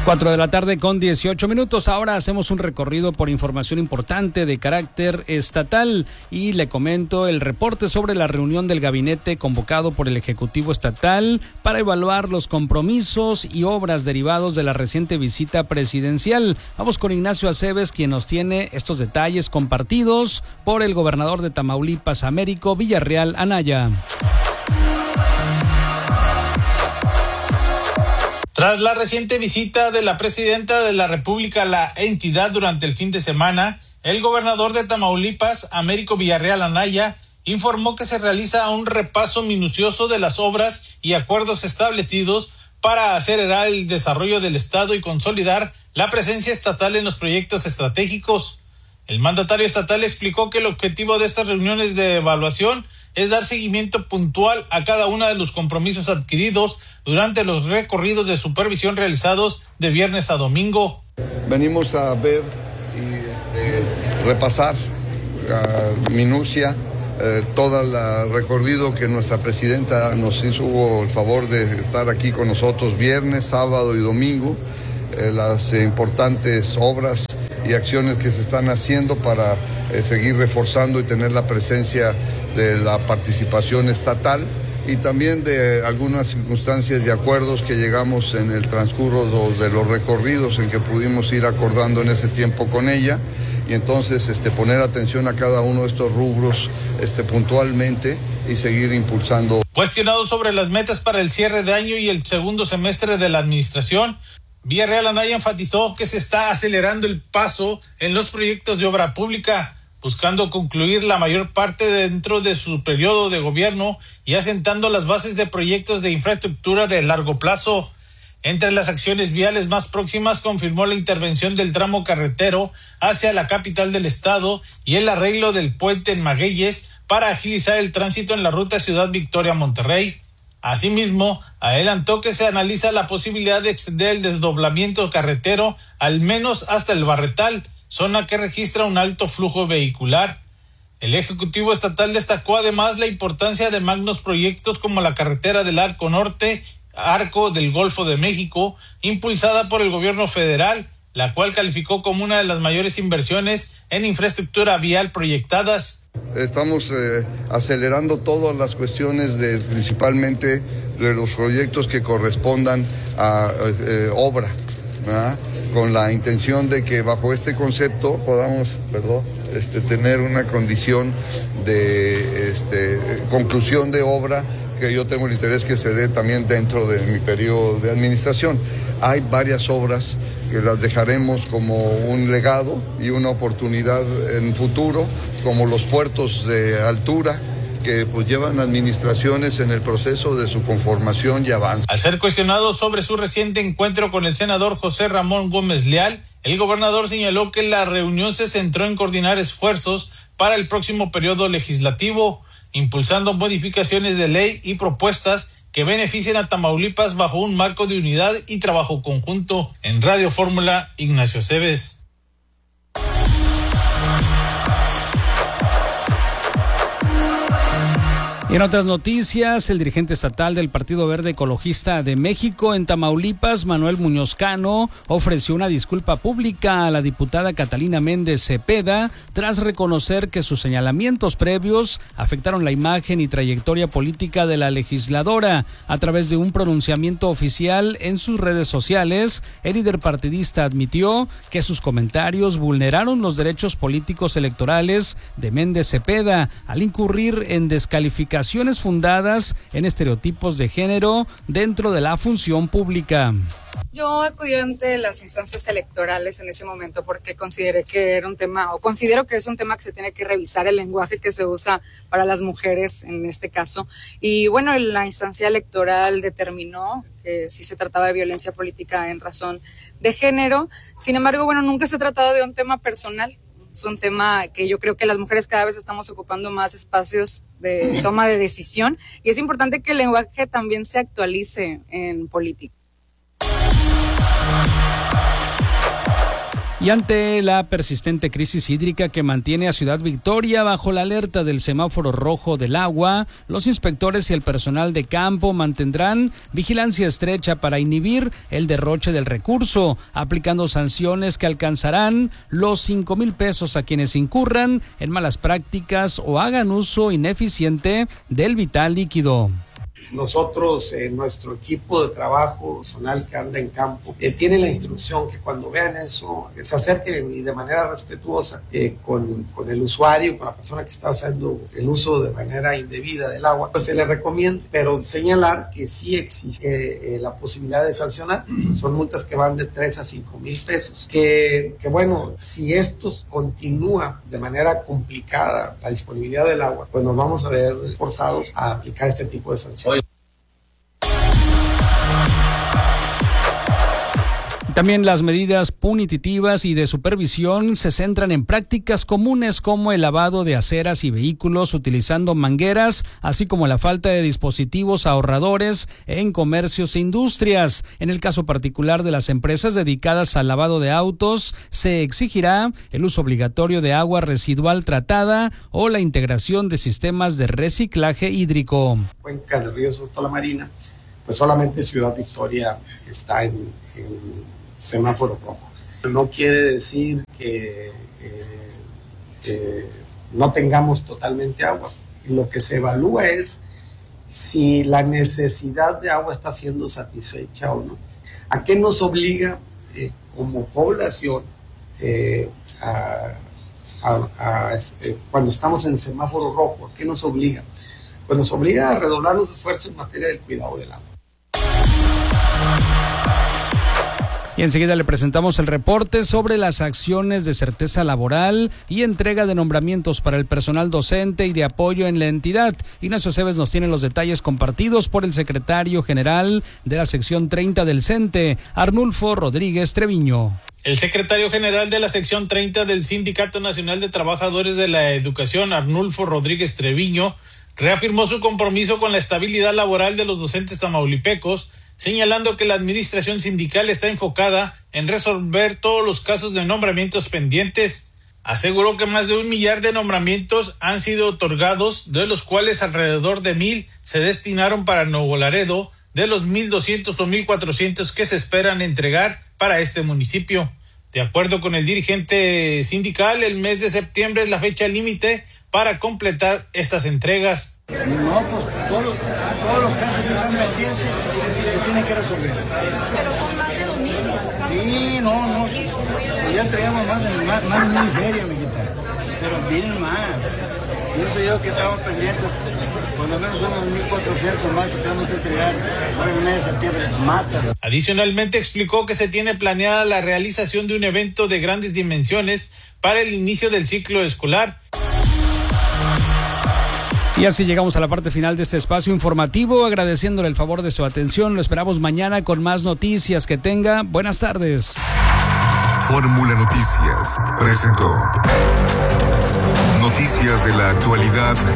4:18 p.m. Ahora hacemos un recorrido por información importante de carácter estatal y le comento el reporte sobre la reunión del gabinete convocado por el Ejecutivo Estatal para evaluar los compromisos y obras derivados de la reciente visita presidencial. Vamos con Ignacio Aceves, quien nos tiene estos detalles compartidos por el gobernador de Tamaulipas, Américo Villarreal Anaya. Tras la reciente visita de la presidenta de la República a la entidad durante el fin de semana, el gobernador de Tamaulipas, Américo Villarreal Anaya, informó que se realiza un repaso minucioso de las obras y acuerdos establecidos para acelerar el desarrollo del Estado y consolidar la presencia estatal en los proyectos estratégicos. El mandatario estatal explicó que el objetivo de estas reuniones de evaluación es dar seguimiento puntual a cada uno de los compromisos adquiridos durante los recorridos de supervisión realizados de viernes a domingo. Venimos a ver y repasar a minucia todo el recorrido que nuestra presidenta nos hizo el favor de estar aquí con nosotros viernes, sábado y domingo, las importantes obras y acciones que se están haciendo para seguir reforzando y tener la presencia de la participación estatal y también de algunas circunstancias y acuerdos que llegamos en el transcurso de los recorridos en que pudimos ir acordando en ese tiempo con ella y entonces poner atención a cada uno de estos rubros puntualmente y seguir impulsando. Cuestionado sobre las metas para el cierre de año y el segundo semestre de la administración, Villarreal Anaya enfatizó que se está acelerando el paso en los proyectos de obra pública, buscando concluir la mayor parte dentro de su periodo de gobierno y asentando las bases de proyectos de infraestructura de largo plazo. Entre las acciones viales más próximas confirmó la intervención del tramo carretero hacia la capital del estado y el arreglo del puente en Magueyes para agilizar el tránsito en la ruta Ciudad Victoria-Monterrey. Asimismo, adelantó que se analiza la posibilidad de extender el desdoblamiento carretero al menos hasta el Barretal, zona que registra un alto flujo vehicular. El Ejecutivo Estatal destacó además la importancia de magnos proyectos como la carretera del Arco Norte, Arco del Golfo de México, impulsada por el gobierno federal, la cual calificó como una de las mayores inversiones en infraestructura vial proyectadas. Estamos acelerando todas las cuestiones principalmente de los proyectos que correspondan a obra, ¿verdad? Con la intención de que bajo este concepto podamos, tener una condición de conclusión de obra que yo tengo el interés que se dé también dentro de mi periodo de administración. Hay varias obras que las dejaremos como un legado y una oportunidad en futuro, como los puertos de altura, que pues llevan administraciones en el proceso de su conformación y avance. Al ser cuestionado sobre su reciente encuentro con el senador José Ramón Gómez Leal, el gobernador señaló que la reunión se centró en coordinar esfuerzos para el próximo periodo legislativo, impulsando modificaciones de ley y propuestas que beneficien a Tamaulipas bajo un marco de unidad y trabajo conjunto. En Radio Fórmula, Ignacio Aceves. Y en otras noticias, el dirigente estatal del Partido Verde Ecologista de México en Tamaulipas, Manuel Muñoz Cano, ofreció una disculpa pública a la diputada Catalina Méndez Cepeda tras reconocer que sus señalamientos previos afectaron la imagen y trayectoria política de la legisladora. A través de un pronunciamiento oficial en sus redes sociales, el líder partidista admitió que sus comentarios vulneraron los derechos políticos electorales de Méndez Cepeda al incurrir en descalificaciones fundadas en estereotipos de género dentro de la función pública. Yo acudí ante las instancias electorales en ese momento porque considero que es un tema que se tiene que revisar el lenguaje que se usa para las mujeres en este caso. Y bueno, la instancia electoral determinó que sí se trataba de violencia política en razón de género. Sin embargo, bueno, nunca se ha tratado de un tema personal. Es un tema que yo creo que las mujeres cada vez estamos ocupando más espacios de toma de decisión y es importante que el lenguaje también se actualice en política. Y ante la persistente crisis hídrica que mantiene a Ciudad Victoria bajo la alerta del semáforo rojo del agua, los inspectores y el personal de campo mantendrán vigilancia estrecha para inhibir el derroche del recurso, aplicando sanciones que alcanzarán los 5,000 pesos a quienes incurran en malas prácticas o hagan uso ineficiente del vital líquido. Nosotros, nuestro equipo de trabajo, personal que anda en campo, tiene la instrucción que cuando vean eso, se acerquen y de manera respetuosa con el usuario, con la persona que está haciendo el uso de manera indebida del agua, pues se le recomienda, pero señalar que sí existe la posibilidad de sancionar. Son multas que van de 3 a 5,000 pesos. Que bueno, si esto continúa de manera complicada, la disponibilidad del agua, pues nos vamos a ver forzados a aplicar este tipo de sanciones. También las medidas punitivas y de supervisión se centran en prácticas comunes como el lavado de aceras y vehículos utilizando mangueras, así como la falta de dispositivos ahorradores en comercios e industrias. En el caso particular de las empresas dedicadas al lavado de autos, se exigirá el uso obligatorio de agua residual tratada o la integración de sistemas de reciclaje hídrico. Cuenca del río Soto la Marina, pues solamente Ciudad Victoria está en semáforo rojo. No quiere decir que no tengamos totalmente agua. Lo que se evalúa es si la necesidad de agua está siendo satisfecha o no. ¿A qué nos obliga como población cuando estamos en semáforo rojo? ¿A qué nos obliga? Pues nos obliga a redoblar los esfuerzos en materia del cuidado del agua. Y enseguida le presentamos el reporte sobre las acciones de certeza laboral y entrega de nombramientos para el personal docente y de apoyo en la entidad. Ignacio Cebes nos tiene los detalles compartidos por el secretario general de la sección 30 del CENTE, Arnulfo Rodríguez Treviño. El secretario general de la sección 30 del Sindicato Nacional de Trabajadores de la Educación, Arnulfo Rodríguez Treviño, reafirmó su compromiso con la estabilidad laboral de los docentes tamaulipecos, señalando que la administración sindical está enfocada en resolver todos los casos de nombramientos pendientes. Aseguró que más de 1 millar de nombramientos han sido otorgados, de los cuales alrededor de 1,000 se destinaron para Nuevo Laredo, de los 1,200 o 1,400 que se esperan entregar para este municipio. De acuerdo con el dirigente sindical, el mes de septiembre es la fecha límite para completar estas entregas. No, pues todos los casos que están pendientes se tienen que resolver. Pero son más de 2,000 casos. Sí, no. Pues ya entregamos más de 1,000 ferias, mijita. Pero vienen más. Yo sé que estamos pendientes, por lo menos unos 1,400 más que tenemos que entregar por el mes de septiembre, más tarde. Adicionalmente explicó que se tiene planeada la realización de un evento de grandes dimensiones para el inicio del ciclo escolar. Y así llegamos a la parte final de este espacio informativo, agradeciéndole el favor de su atención. Lo esperamos mañana con más noticias. Que tenga buenas tardes. Fórmula Noticias presentó Noticias de la Actualidad